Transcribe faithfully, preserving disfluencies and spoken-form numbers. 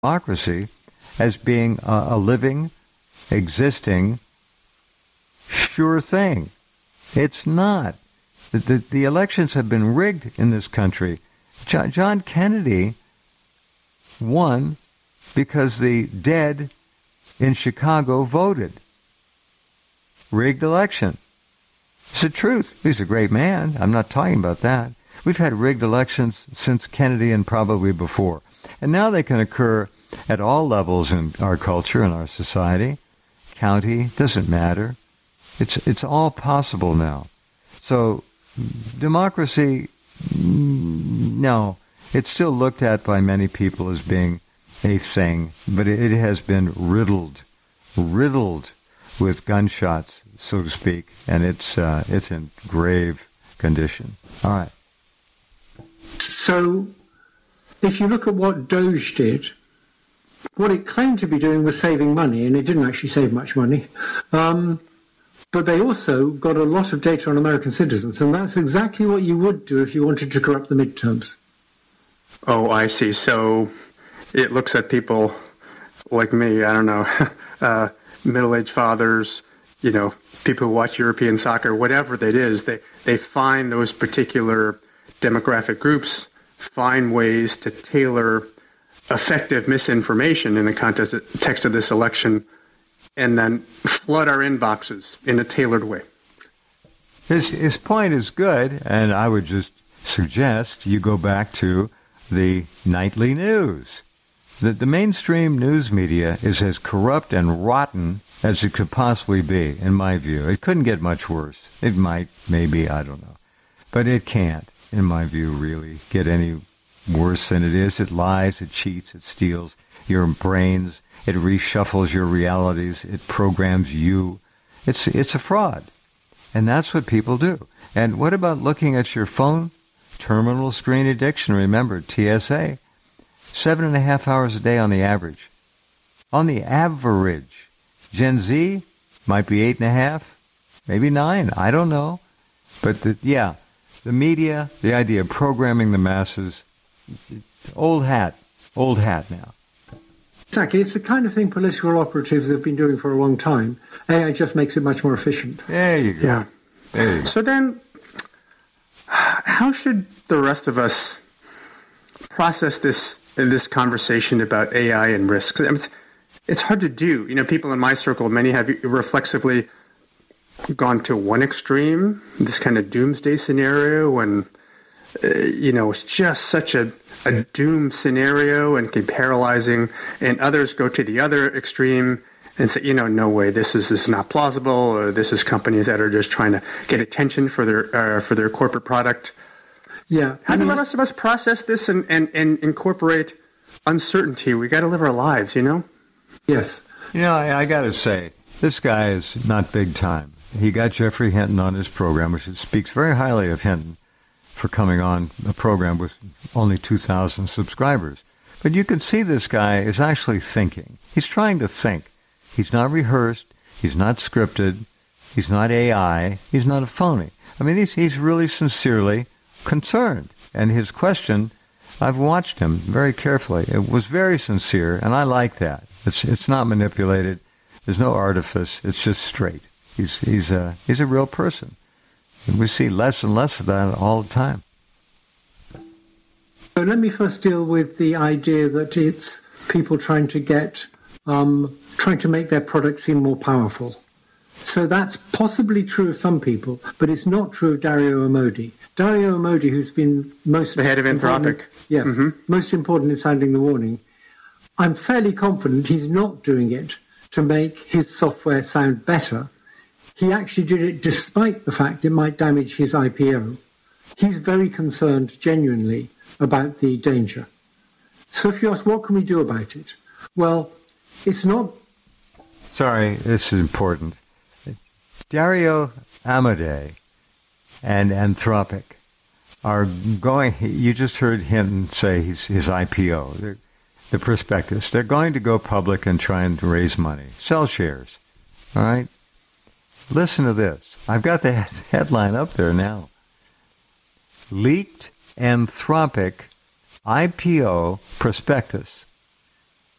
democracy as being a, a living, existing, sure thing. It's not. The, the, the elections have been rigged in this country. John, John Kennedy won because the dead in Chicago voted. Rigged election. It's the truth. He's a great man. I'm not talking about that. We've had rigged elections since Kennedy and probably before. And now they can occur at all levels in our culture and our society. County, doesn't matter. It's it's all possible now. So democracy, no, it's still looked at by many people as being a thing, but it, it has been riddled, riddled with gunshots, so to speak, and it's uh, it's in grave condition. All right. So, if you look at what Doge did, what it claimed to be doing was saving money, and it didn't actually save much money. Um, but they also got a lot of data on American citizens, and that's exactly what you would do if you wanted to corrupt the midterms. Oh, I see. So it looks at people like me, I don't know, uh, middle-aged fathers, you know, people who watch European soccer, whatever it is, they, they find those particular demographic groups, find ways to tailor effective misinformation in the context of this election, and then flood our inboxes in a tailored way. His, his point is good, and I would just suggest you go back to the nightly news. The, the mainstream news media is as corrupt and rotten as it could possibly be, in my view. It couldn't get much worse. It might, maybe, I don't know. But it can't, in my view, really get any worse than it is. It lies, it cheats, it steals your brains, it reshuffles your realities, it programs you. It's it's a fraud. And that's what people do. And what about looking at your phone? Terminal screen addiction, remember, T S A. Seven and a half hours a day on the average. On the average. Gen Z might be eight and a half, maybe nine, I don't know. But the, yeah, the media, the idea of programming the masses, old hat, old hat now. Exactly. It's the kind of thing political operatives have been doing for a long time. A I just makes it much more efficient. There you go. Yeah. There you go. So then, how should the rest of us process this this conversation about A I and risks? I mean, it's, it's hard to do. You know, people in my circle, many have reflexively gone to one extreme, this kind of doomsday scenario, and uh, you know, it's just such a, a doom scenario and can be paralyzing. And others go to the other extreme and say, you know, no way, this is this is not plausible, or this is companies that are just trying to get attention for their uh, for their corporate product. Yeah. How I do mean, the rest of us process this and, and, and incorporate uncertainty? We got to live our lives, you know? Yes. You know, I, I got to say, this guy is not big time. He got Jeffrey Hinton on his program, which speaks very highly of Hinton for coming on a program with only two thousand subscribers. But you can see this guy is actually thinking. He's trying to think. He's not rehearsed. He's not scripted. He's not A I. He's not a phony. I mean, he's, he's really sincerely concerned. And his question, I've watched him very carefully. It was very sincere, and I like that. It's it's not manipulated. There's no artifice. It's just straight. He's he's a he's a real person. And we see less and less of that all the time. So let me first deal with the idea that it's people trying to get, um, trying to make their product seem more powerful. So that's possibly true of some people, but it's not true of Dario Amodei. Dario Amodei, who's been most the head of Anthropic, yes, mm-hmm. most important in sounding the warning. I'm fairly confident he's not doing it to make his software sound better. He actually did it despite the fact it might damage his I P O. He's very concerned, genuinely, about the danger. So if you ask, what can we do about it? Well, it's not... Sorry, this is important. Dario Amodei and Anthropic are going... You just heard him say his, his I P O, the, the prospectus. They're going to go public and try and raise money, sell shares. All right? Listen to this. I've got the headline up there now. Leaked Anthropic I P O prospectus.